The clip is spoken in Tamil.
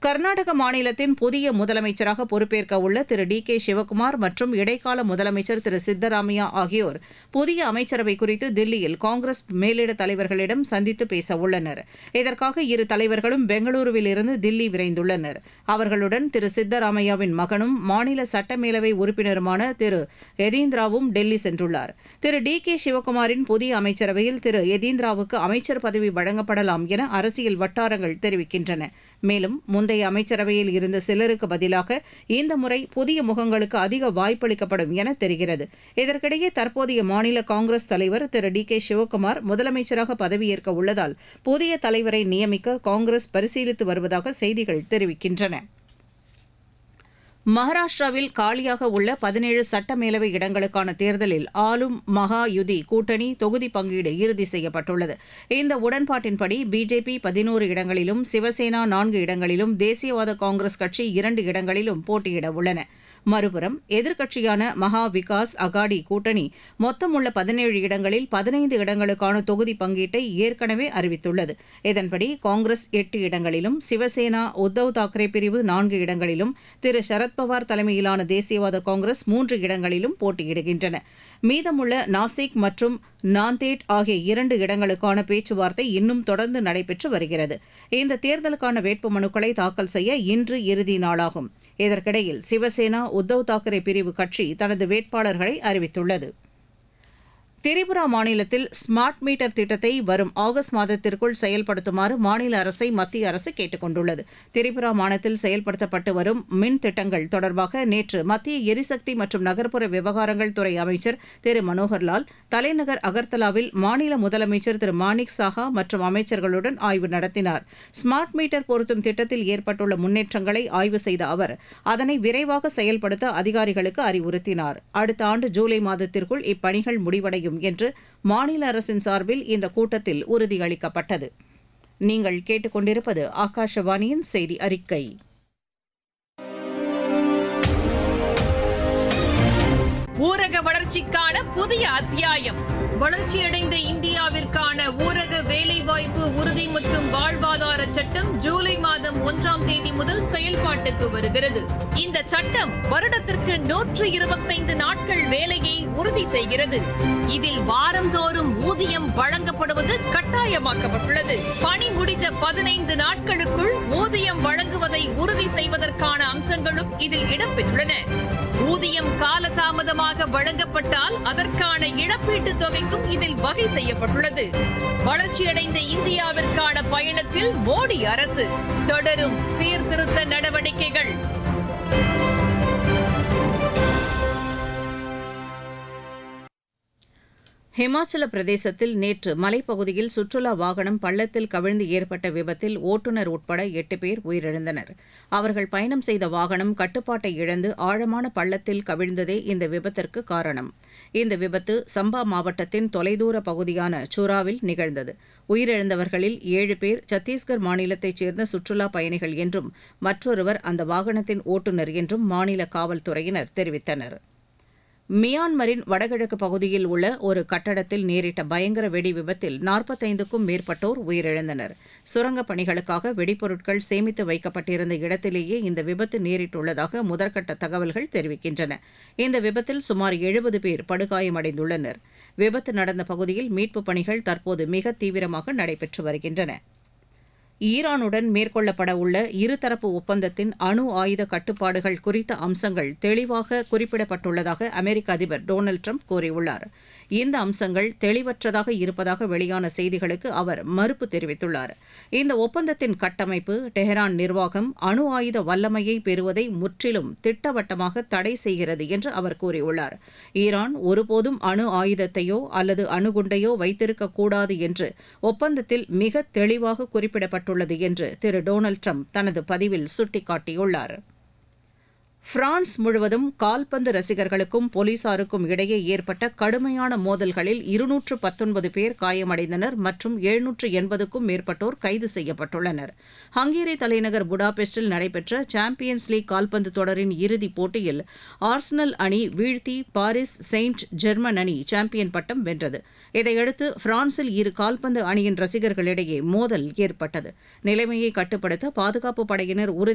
கர்நாடக மாநிலத்தின் புதிய முதலமைச்சராக பொறுப்பேற்க உள்ள திரு டி கே சிவக்குமார் மற்றும் இடைக்கால முதலமைச்சர் திரு சித்தராமையா ஆகியோர் புதிய அமைச்சரவை குறித்து தில்லியில் காங்கிரஸ் மேலிட தலைவர்களிடம் சந்தித்து பேச உள்ளனர். இதற்காக இரு தலைவர்களும் பெங்களூருவில் இருந்து தில்லி விரைந்துள்ளனர். அவர்களுடன் திரு சித்தராமையாவின் மகனும் மாநில சட்டமேலவை உறுப்பினருமான திரு யதீந்திராவும் டெல்லி சென்றுள்ளார். திரு டி கே சிவக்குமாரின் புதிய அமைச்சரவையில் திரு யதீந்திராவுக்கு அமைச்சர் பதவி வழங்கப்படலாம் என அரசியல் வட்டாரங்கள் தெரிவிக்கின்றன. மேலும் முந்தைய அமைச்சரவையில் இருந்த சிலருக்கு பதிலாக இந்த முறை புதிய முகங்களுக்கு அதிக வாய்ப்பளிக்கப்படும் என தெரிகிறது. இதற்கிடையே தற்போதைய மாநில காங்கிரஸ் தலைவர் திரு டி கே சிவக்குமார் முதலமைச்சராக பதவியேற்க உள்ளதால் புதிய தலைவரை நியமிக்க காங்கிரஸ் பரிசீலித்து வருவதாக செய்திகள் தெரிவிக்கின்றன. மகாராஷ்டிராவில் காலியாக உள்ள 17 சட்டமேலவை இடங்களுக்கான தேர்தலில் ஆளும் மகா யுதி கூட்டணி தொகுதி பங்கீடு இறுதி செய்யப்பட்டுள்ளது. இந்த உடன்பாட்டின்படி பிஜேபி 11 இடங்களிலும், சிவசேனா 4 இடங்களிலும், தேசியவாத காங்கிரஸ் கட்சி 2 இடங்களிலும் போட்டியிட உள்ளன. மறுபுறம் எதிர்க்கட்சியான மகா விகாஸ் அகாடி கூட்டணி மொத்தமுள்ள 17 இடங்களில் 15 இடங்களுக்கான தொகுதி பங்கீட்டை ஏற்கனவே அறிவித்துள்ளது. இதன்படி காங்கிரஸ் 8 இடங்களிலும், சிவசேனா உத்தவ் தாக்கரே பிரிவு 4 இடங்களிலும், திரு சரத்பவார் தலைமையிலான தேசியவாத காங்கிரஸ் 3 இடங்களிலும் போட்டியிடுகின்றன. மீதமுள்ள நாசிக் மற்றும் நாந்தேட் ஆகிய 2 இடங்களுக்கான பேச்சுவார்த்தை இன்னும் தொடர்ந்து நடைபெற்று வருகிறது. இந்த தேர்தலுக்கான வேட்புமனுக்களை தாக்கல் செய்ய இன்று இறுதி நாளாகும். இதற்கிடையில் சிவசேனா உத்தவ் தாக்கரே பிரிவு கட்சி தனது வேட்பாளர்களை அறிவித்துள்ளது. திரிபுரா மாநிலத்தில் ஸ்மார்ட் மீட்டர் திட்டத்தை வரும் ஆகஸ்ட் மாதத்திற்குள் செயல்படுத்துமாறு மாநில அரசை மத்திய அரசு கேட்டுக் கொண்டுள்ளது. திரிபுரா மாநிலத்தில் செயல்படுத்தப்பட்டு வரும் மின் திட்டங்கள் தொடர்பாக நேற்று மத்திய எரிசக்தி மற்றும் நகர்ப்புற விவகாரங்கள் துறை அமைச்சர் திரு மனோகர்லால் தலைநகர் அகர்தலாவில் மாநில முதலமைச்சர் திரு மாணிக் சாஹா மற்றும் அமைச்சர்களுடன் ஆய்வு நடத்தினார். ஸ்மார்ட் மீட்டர் பொருத்தும் திட்டத்தில் ஏற்பட்டுள்ள முன்னேற்றங்களை ஆய்வு செய்த அவர் அதனை விரைவாக செயல்படுத்த அதிகாரிகளுக்கு அறிவுறுத்தினார். அடுத்த ஆண்டு ஜூலை மாதத்திற்குள் இப்பணிகள் முடிவடையும் என்று மாநில அரசின் சார்பில் இந்த கூட்டத்தில் உறுதியளிக்கப்பட்டது. நீங்கள் கேட்டுக்கொண்டிருப்பது ஆகாஷவாணியின் செய்தி அறிக்கை. ஊரக வளர்ச்சிக்கான புதிய அத்தியாயம். வளர்ச்சியடைந்த இந்தியாவிற்கான ஊரக வேலைவாய்ப்பு உறுதி மற்றும் வாழ்வாதார சட்டம் ஜூலை மாதம் 1ஆம் தேதி முதல் செயல்பாட்டுக்கு வருகிறது. இந்த சட்டம் வருடத்திற்கு 125 நாட்கள் வேலையை உறுதி செய்கிறது. இதில் வாரந்தோறும் ஊதியம் வழங்கப்படுவது கட்டாயமாக்கப்பட்டுள்ளது. பணி முடிந்த 15 நாட்களுக்குள் ஊதியம் வழங்குவதை உறுதி செய்வதற்கான அம்சங்களும் இதில் இடம்பெற்றுள்ளன. ஊதியம் காலதாமதமாக வழங்கப்பட்டால் அதற்கான இழப்பீட்டுத் தொகைக்கும் இதில் வகை செய்யப்பட்டுள்ளது. வளர்ச்சியடைந்த இந்தியாவிற்கான பயணத்தில் மோடி அரசு தொடரும் சீர்திருத்த நடவடிக்கைகள். ஹிமாச்சல பிரதேசத்தில் நேற்று மலைப்பகுதியில் சுற்றுலா வாகனம் பள்ளத்தில் கவிழ்ந்து ஏற்பட்ட விபத்தில் ஓட்டுநர் உட்பட 8 பேர் உயிரிழந்தனர். அவர்கள் பயணம் செய்த வாகனம் கட்டுப்பாட்டை இழந்து ஆழமான பள்ளத்தில் கவிழ்ந்ததே இந்த விபத்திற்கு காரணம். இந்த விபத்து சம்பா மாவட்டத்தின் தொலைதூர பகுதியான சூராவில் நிகழ்ந்தது. உயிரிழந்தவர்களில் 7 பேர் சத்தீஸ்கர் மாநிலத்தைச் சேர்ந்த சுற்றுலா பயணிகள் என்றும் மற்றொருவர் அந்த வாகனத்தின் ஓட்டுநர் என்றும் மாநில காவல்துறையினர் தெரிவித்தனர். மியான்மரின் வடகிழக்கு பகுதியில் உள்ள ஒரு கட்டடத்தில் நேரிட்ட பயங்கர வெடி விபத்தில் 45க்கும் மேற்பட்டோர் உயிரிழந்தனர். சுரங்கப் பணிகளுக்காக வெடிப்பொருட்கள் சேமித்து வைக்கப்பட்டிருந்த இடத்திலேயே இந்த விபத்து நேரிட்டுள்ளதாக முதற்கட்ட தகவல்கள் தெரிவிக்கின்றன. இந்த விபத்தில் சுமார் 70 பேர் படுகாயமடைந்துள்ளனர். விபத்து நடந்த பகுதியில் மீட்புப் பணிகள் தற்போது மிக தீவிரமாக நடைபெற்று வருகின்றன. ஈரானுடன் மேற்கொள்ளப்பட உள்ள இருதரப்பு ஒப்பந்தத்தின் அணு ஆயுத கட்டுப்பாடுகள் குறித்த அம்சங்கள் தெளிவாக குறிப்பிடப்பட்டுள்ளதாக அமெரிக்க அதிபர் டொனால்டு ட்ரம்ப் கூறியுள்ளார். இந்த அம்சங்கள் தெளிவற்றதாக இருப்பதாக வெளியான செய்திகளுக்கு அவர் மறுப்பு தெரிவித்துள்ளார். இந்த ஒப்பந்தத்தின் கட்டமைப்பு டெஹரான் நிர்வாகம் அணு ஆயுத வல்லமையை பெறுவதை முற்றிலும் திட்டவட்டமாக தடை செய்கிறது என்று அவர் கூறியுள்ளார். ஈரான் ஒருபோதும் அணு ஆயுதத்தையோ அல்லது அணுகுண்டையோ வைத்திருக்கக்கூடாது என்று ஒப்பந்தத்தில் மிக தெளிவாக குறிப்பிடப்பட்டுள்ளது என்று திரு டொனால்டு ட்ரம்ப் தனது பதிவில் சுட்டிக்காட்டியுள்ளார். பிரான்ஸ் முழுவதும் கால்பந்து ரசிகர்களுக்கும் போலீசாருக்கும் இடையே ஏற்பட்ட கடுமையான மோதல்களில் 219 பேர் காயமடைந்தனர் மற்றும் 780க்கும் மேற்பட்டோர் கைது செய்யப்பட்டுள்ளனர். ஹங்கேரி தலைநகர் புடாபெஸ்டில் நடைபெற்ற சாம்பியன்ஸ் லீக் கால்பந்து தொடரின் இறுதிப் போட்டியில் ஆர்சனல் அணி வீழ்த்தி பாரிஸ் செயின்ட் ஜெர்மன் அணி சாம்பியன் பட்டம் வென்றது. இதையடுத்து பிரான்சில் இரு கால்பந்து அணியின் ரசிகர்களிடையே மோதல் ஏற்பட்டது. நிலைமையை கட்டுப்படுத்த பாதுகாப்புப் படையினர்